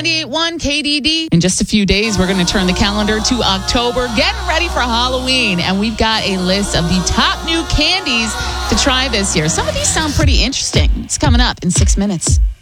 98.1 KDD. In just a few days, we're going to turn the calendar to October, getting ready for Halloween. And we've got a list of the top new candies to try this year. Some of these sound pretty interesting. It's coming up in 6 minutes.